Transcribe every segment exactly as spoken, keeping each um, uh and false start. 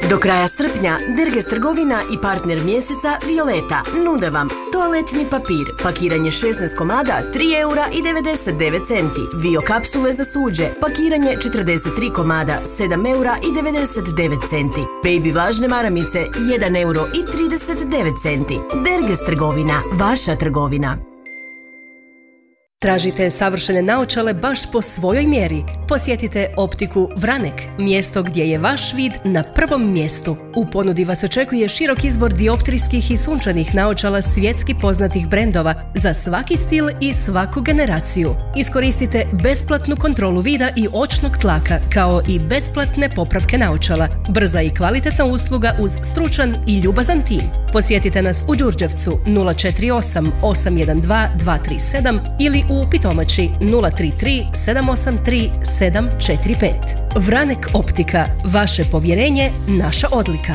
Do kraja srpnja Derges trgovina i partner mjeseca Violeta nude vam toaletni papir, pakiranje šesnaest komada, tri eura i devedeset devet centi. Vio kapsule za suđe, pakiranje četrdeset tri komada, sedam eura i devedeset devet centi. Baby vlažne maramice, jedan euro i trideset devet centi. Derges trgovina, vaša trgovina. Tražite savršene naočale baš po svojoj mjeri? Posjetite Optiku Vranek, mjesto gdje je vaš vid na prvom mjestu. U ponudi vas očekuje širok izbor dioptrijskih i sunčanih naočala svjetski poznatih brendova za svaki stil i svaku generaciju. Iskoristite besplatnu kontrolu vida i očnog tlaka, kao i besplatne popravke naočala. Brza i kvalitetna usluga uz stručan i ljubazan tim. Posjetite nas u Đurđevcu nula četiri osam osam jedan dva dva tri sedam ili u Pitomači nula tri tri sedam osam tri sedam četiri pet. Vranek Optika, vaše povjerenje, naša odlika.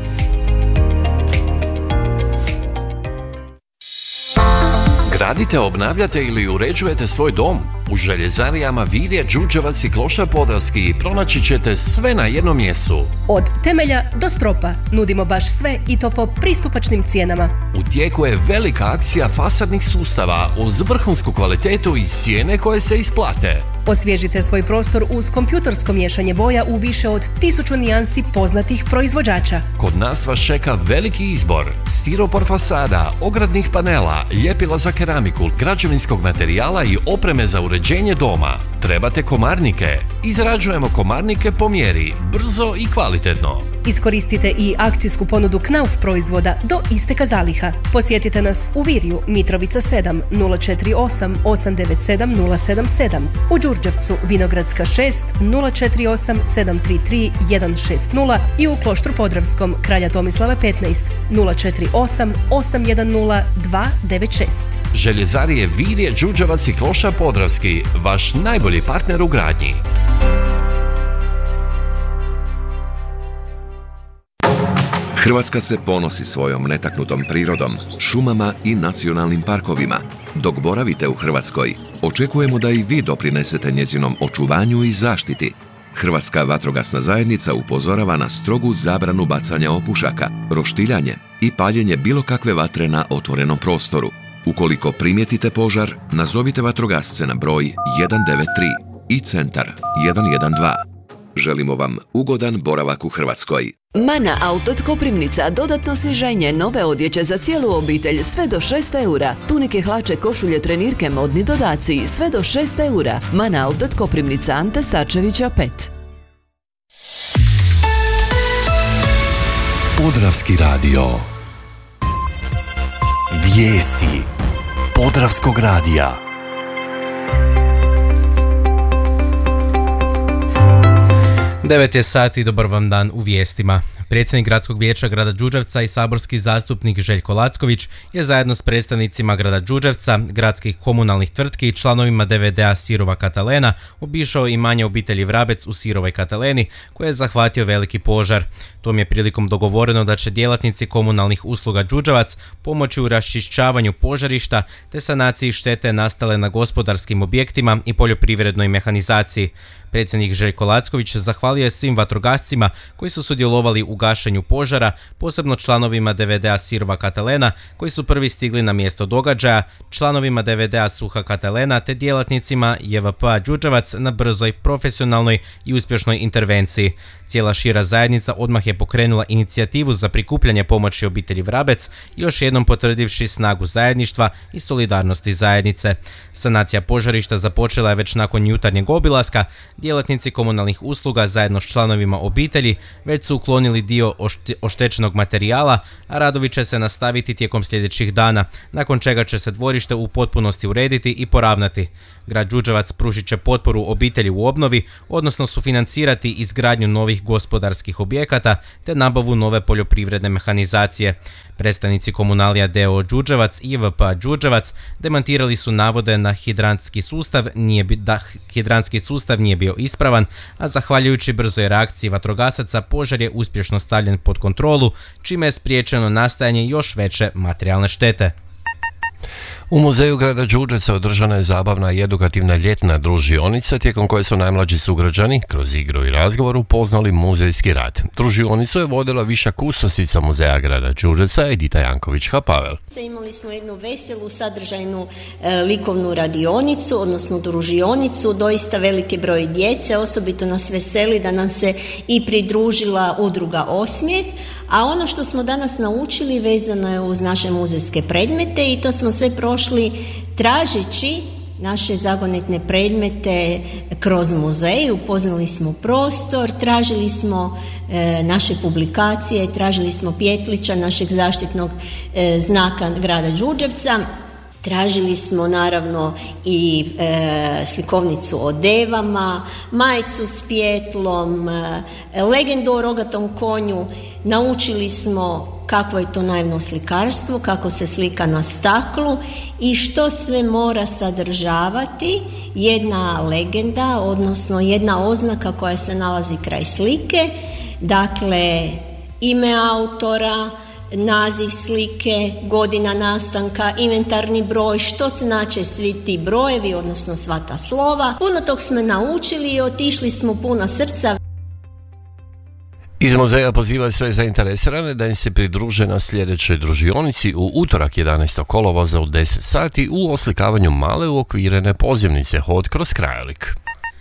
Gradite, obnavljate ili uređujete svoj dom? U željezarijama Virje, Đurđevac i Kloštar Podravski pronaći ćete sve na jednom mjestu. Od temelja do stropa nudimo baš sve i to po pristupačnim cijenama. U tijeku je velika akcija fasadnih sustava uz vrhunsku kvalitetu i cijene koje se isplate. Osvježite svoj prostor uz kompjutorsko miješanje boja u više od tisuću nijansi poznatih proizvođača. Kod nas vas čeka veliki izbor stiropor fasada, ogradnih panela, ljepila za keramiku, građevinskog materijala i opreme za uređenje doma. Trebate komarnike? Izrađujemo komarnike po mjeri, brzo i kvalitetno. Iskoristite i akcijsku ponudu Knauf proizvoda do isteka zaliha. Posjetite nas u Virju, Mitrovica sedam, nula četiri osam osam devet sedam nula sedam sedam, u Đurđevcu, Vinogradska šest, nula četiri osam sedam tri tri jedan šest nula i u Kloštru Podravskom, Kralja Tomislava petnaest, nula četiri osam osam jedan nula dva devet šest. Željezarije Virje, Đurđevac i Kloštar Podravski, vaš najbolji partner u gradnji. Hrvatska se ponosi svojom netaknutom prirodom, šumama i nacionalnim parkovima. Dok boravite u Hrvatskoj, očekujemo da i vi doprinesete njezinom očuvanju i zaštiti. Hrvatska vatrogasna zajednica upozorava na strogu zabranu bacanja opušaka, roštiljanje i paljenje bilo kakve vatre na otvorenom prostoru. Ukoliko primijetite požar, nazovite vatrogasce na broj jedan devet tri i centar jedan jedan dva. Želimo vam ugodan boravak u Hrvatskoj. Mana Auto Koprivnica, dodatno sniženje nove odjeće za cijelu obitelj, sve do šest eura. Tunike, hlače, košulje, trenirke, modni dodaci, sve do šest eura. Mana Auto Koprivnica, Ante Starčevića pet. Podravski radio. Vijesti Podravskog radija. devet je sati, dobar vam dan u vijestima. Predsjednik Gradskog vijeća grada Đurđevca i saborski zastupnik Željko Lacković je zajedno s predstavnicima grada Đurđevca, gradskih komunalnih tvrtki i članovima D V D-a Sirova Katalena obišao imanje obitelji Vrabec u Sirovoj Kataleni koje je zahvatio veliki požar. Tom je prilikom dogovoreno da će djelatnici komunalnih usluga Đurđevac pomoći u raščišćavanju požarišta te sanaciji štete nastale na gospodarskim objektima i poljoprivrednoj mehanizaciji. Predsjednik Željko Lacković zahvalio je svim vatrogascima koji su sudjelovali u gašenju požara, posebno članovima D V D-a Sirova Katalena koji su prvi stigli na mjesto događaja, članovima D V D-a Suha Katalena te djelatnicima J V P-a Đurđevac na brzoj, profesionalnoj i uspješnoj intervenciji. Cijela šira zajednica odmah je pokrenula inicijativu za prikupljanje pomoći obitelji Vrabec, još jednom potvrdivši snagu zajedništva i solidarnosti zajednice. Sanacija požarišta započela je već nakon jutarnjeg obilaska. Djelatnici komunalnih usluga zajedno s članovima obitelji već su uklonili dio oštećenog materijala, a radovi će se nastaviti tijekom sljedećih dana, nakon čega će se dvorište u potpunosti urediti i poravnati. Grad Đurđevac pružit će potporu obitelji u obnovi, odnosno sufinancirati izgradnju novih gospodarskih objekata te nabavu nove poljoprivredne mehanizacije. Predstavnici Komunalija d o o Đurđevac i J V P-a Đurđevac demantirali su navode na hidrantski sustav, nije bi, da hidrantski sustav nije bio ispravan, a zahvaljujući brzoj reakciji vatrogasaca požar je uspješno stavljen pod kontrolu, čime je spriječeno nastajanje još veće materijalne štete. U muzeju grada Đurđevca održana je zabavna i edukativna ljetna družionica tijekom koje su najmlađi sugrađani kroz igru i razgovor upoznali muzejski rad. Družionicu je vodila viša kustosica muzeja grada Đurđevca Edita Janković-Hapavel. Imali smo jednu veselu, sadržajnu e, likovnu radionicu, odnosno družionicu, doista veliki broj djece, osobito nas veseli da nam se i pridružila udruga Osmijeh. A ono što smo danas naučili vezano je uz naše muzejske predmete i to smo sve prošli tražeći naše zagonetne predmete kroz muzej, upoznali smo prostor, tražili smo e, naše publikacije, tražili smo Pjetlića, našeg zaštitnog e, znaka grada Đurđevca. Tražili smo naravno i e, slikovnicu o devama, majicu s pjetlom, e, legendu o rogatom konju. Naučili smo kakvo je to naivno slikarstvo, kako se slika na staklu i što sve mora sadržavati jedna legenda, odnosno jedna oznaka koja se nalazi kraj slike. Dakle, ime autora, naziv slike, godina nastanka, inventarni broj, što znače svi ti brojevi, odnosno sva ta slova. Puno tog smo naučili i otišli smo puna srca. Iz muzeja pozivaju sve zainteresirane da im se pridruže na sljedećoj družionici u utorak jedanaestog kolovoza u deset sati u oslikavanju male uokvirene pozivnice Hod kroz krajolik.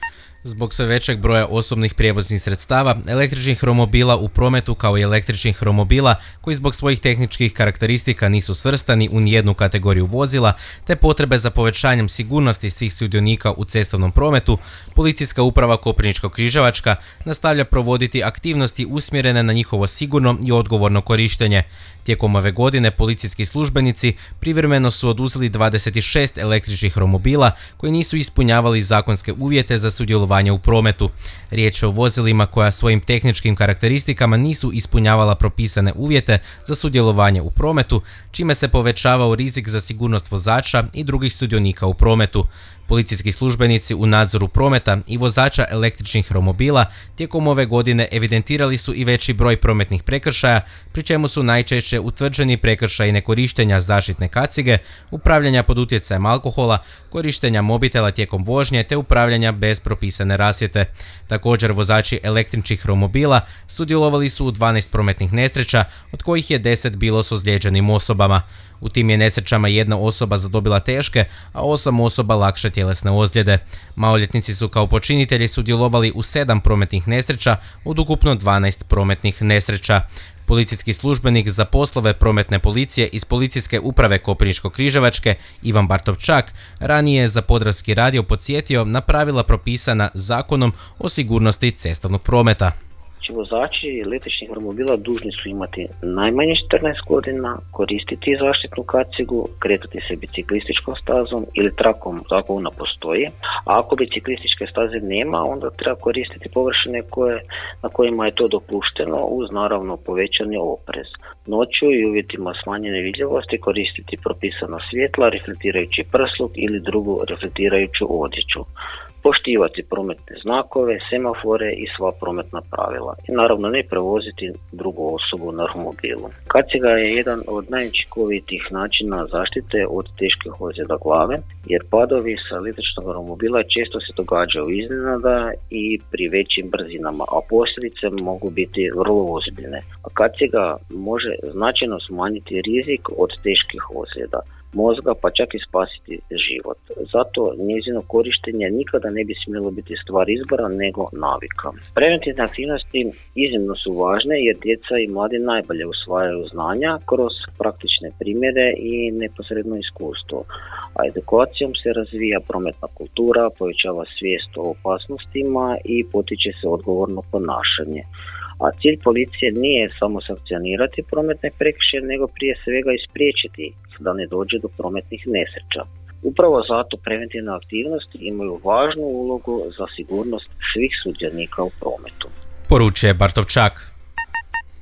Zbog sve većeg broja osobnih prijevoznih sredstava, električnih romobila u prometu kao i električnih romobila koji zbog svojih tehničkih karakteristika nisu svrstani u nijednu kategoriju vozila, te potrebe za povećanjem sigurnosti svih sudionika u cestovnom prometu, Policijska uprava Koprivničko-križevačka nastavlja provoditi aktivnosti usmjerene na njihovo sigurno i odgovorno korištenje. Tijekom ove godine policijski službenici privremeno su oduzeli dvadeset šest električnih romobila koji nisu ispunjavali zakonske uvjete za sudjelovanje u prometu. Riječ je o vozilima koja svojim tehničkim karakteristikama nisu ispunjavala propisane uvjete za sudjelovanje u prometu, čime se povećavao rizik za sigurnost vozača i drugih sudionika u prometu. Policijski službenici u nadzoru prometa i vozača električnih romobila tijekom ove godine evidentirali su i veći broj prometnih prekršaja, pri čemu su najčešće utvrđeni prekršaji nekorištenja zaštitne kacige, upravljanja pod utjecajem alkohola, korištenja mobitela tijekom vožnje te upravljanja bez propisane rasvjete. Također, vozači električnih romobila sudjelovali su u dvanaest prometnih nesreća, od kojih je deset bilo s ozlijeđenim osobama. U tim je nesrećama jedna osoba zadobila teške, a osam osoba lakše tjelesne ozljede. Maloljetnici su kao počinitelji sudjelovali u sedam prometnih nesreća od ukupno dvanaest prometnih nesreća. Policijski službenik za poslove prometne policije iz Policijske uprave Koprivničko-križevačke Ivan Bartovčak ranije je za Podravski radio podsjetio na pravila propisana Zakonom o sigurnosti cestovnog prometa. Vozači električnih romobila dužni su imati najmanje četrnaest godina, koristiti zaštitnu kacigu, kretati se biciklističkom stazom ili trakom ako ona postoji, a ako biciklističke staze nema, onda treba koristiti površine koje, na kojima je to dopušteno uz naravno povećani oprez. Noću i uvjetima smanjene vidljivosti koristiti propisana svjetla, reflektirajući prsluk ili drugu reflektirajuću odjeću. Poštivati prometne znakove, semafore i sva prometna pravila. I naravno ne prevoziti drugu osobu na romobilu. Kaciga je jedan od najučinkovitijih načina zaštite od teških ozljeda glave, jer padovi sa električnog romobila često se događaju iznenada i pri većim brzinama, a posljedice mogu biti vrlo ozbiljne. A kaciga može značajno smanjiti rizik od teških ozljeda mozga, pa čak i spasiti život. Zato njezino korištenje nikada ne bi smjelo biti stvar izbora, nego navika. Preventivne aktivnosti iznimno su važne jer djeca i mladi najbolje usvajaju znanja kroz praktične primjere i neposredno iskustvo. A edukacijom se razvija prometna kultura, povećava svijest o opasnostima i potiče se odgovorno ponašanje. A cilj policije nije samo sankcionirati prometne prekršaje, nego prije svega ispriječiti da ne dođe do prometnih nesreća. Upravo zato preventivne aktivnosti imaju važnu ulogu za sigurnost svih sudionika u prometu. Poručuje Bartovčak.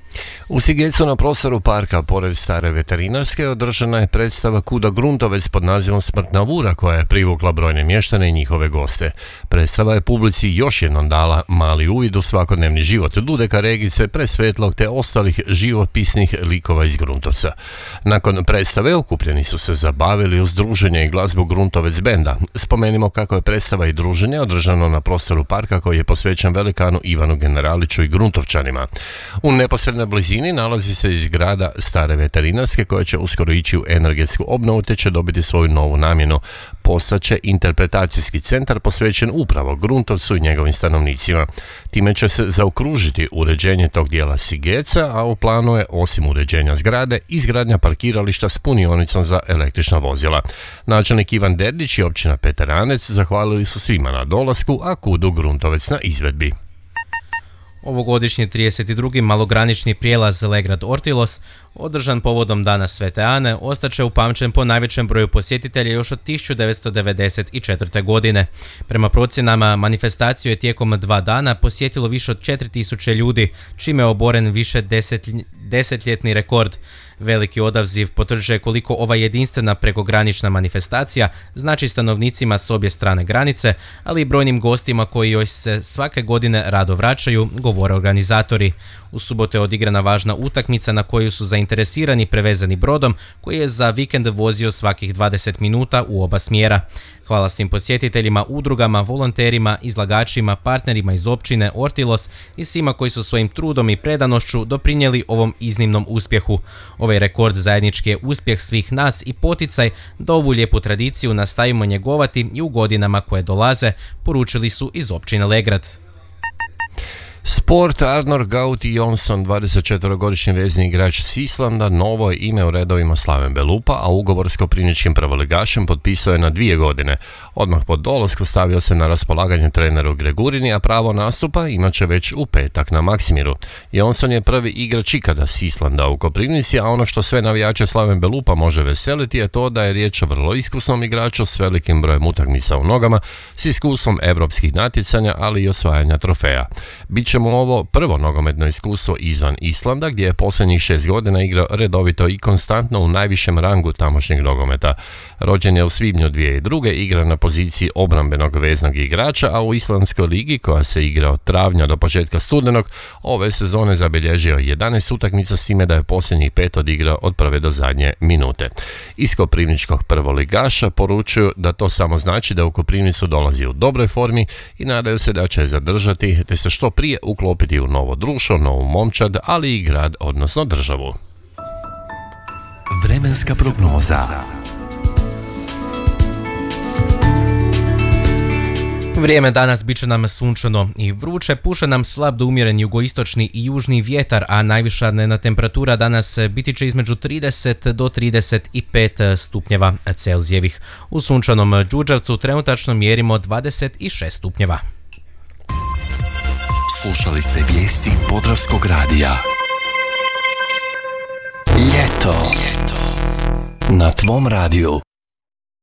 U Sigecu na prostoru parka pored stare veterinarske održana je predstava Kuda Gruntovec pod nazivom Smrtna vura koja je privukla brojne mještane i njihove goste. Predstava je publici još jednom dala mali uvid u svakodnevni život Dudeka Regice, Presvetlog te ostalih živopisnih likova iz Gruntovca. Nakon predstave okupljeni su se zabavili uz druženje i glazbu Gruntovec benda. Spomenimo kako je predstava i druženje održano na prostoru parka koji je posvećen velikanu Ivanu Generaliću i Gruntovčanima. U neposrednoj blizini nalazi se zgrada stare veterinarske koja će uskoro ići u energetsku obnovu te će dobiti svoju novu namjenu. Postaće interpretacijski centar posvećen upravo Gruntovcu i njegovim stanovnicima. Time će se zaokružiti uređenje tog dijela Sigeca, a u planu je osim uređenja zgrade izgradnja parkirališta s punionicom za električna vozila. Načelnik Ivan Derdić i općina Peteranec zahvalili su svima na dolasku, a Kudu Gruntovec na izvedbi. Ovogodišnji trideset drugi malogranični prijelaz Legrad-Ortilos, održan povodom Dana Svete Ane, ostaće upamćen po najvećem broju posjetitelja još od tisuću devetsto devedeset četvrte. godine. Prema procjenama, manifestaciju je tijekom dva dana posjetilo više od četiri tisuće ljudi, čime je oboren više deset, desetljetni rekord. Veliki odaziv potvrđuje koliko ova jedinstvena prekogranična manifestacija znači stanovnicima s obje strane granice, ali i brojnim gostima koji joj se svake godine rado vraćaju, govore organizatori. U subotu je odigrana važna utakmica na koju su zainteresirani prevezani brodom koji je za vikend vozio svakih dvadeset minuta u oba smjera. Hvala svim posjetiteljima, udrugama, volonterima, izlagačima, partnerima iz općine Ortilos i svima koji su svojim trudom i predanošću doprinijeli ovom iznimnom uspjehu. Ovaj rekord zajednički je uspjeh svih nas i poticaj da ovu lijepu tradiciju nastavimo njegovati i u godinama koje dolaze, poručili su iz općine Legrad. Sport Arnor Gauti Jonsson, dvadesetčetverogodišnji vezni igrač s Islanda, novo je ime u redovima Slaven Belupa, a ugovor s koprivničkim prvoligašem potpisao je na dvije godine. Odmah po dolasku stavio se na raspolaganje treneru Gregurini, a pravo nastupa imat će već u petak na Maksimiru. Jonsson je prvi igrač ikada s Islanda u Koprivnici, a ono što sve navijače Slaven Belupa može veseliti je to da je riječ o vrlo iskusnom igraču s velikim brojem utakmica u nogama, s iskustvom europskih natjecanja, ali i osvajanja trofeja. Biće mu ovo prvo nogometno iskustvo izvan Islanda, gdje je posljednjih šest godina igrao redovito i konstantno u najvišem rangu tamošnjeg nogometa. Rođen je u svibnju dvije tisuće druge. igra na poziciji obrambenog veznog igrača, a u Islandskoj ligi, koja se igra od travnja do početka studenog, ove sezone zabilježio jedanaest utakmica, s time da je posljednjih pet odigrao od prve do zadnje minute. Iz koprivničkog prvoligaša poručuju da to samo znači da u Koprivnicu dolazi u dobroj formi i nadaju se da će zadržati te se što prije uklopiti u novo društvo, novu momčad, ali i grad, odnosno državu. Vremenska prognoza. Vrijeme danas bit će nam sunčano i vruće, puše nam slab do umjeren jugoistočni i južni vjetar, a najviša dnevna temperatura danas biti će između trideset do trideset pet stupnjeva Celzijevih. U sunčanom Đurđevcu trenutačno mjerimo dvadeset šest stupnjeva. Slušali ste vijesti Podravskog radija. Ljeto. Ljeto. Na tvom radiju.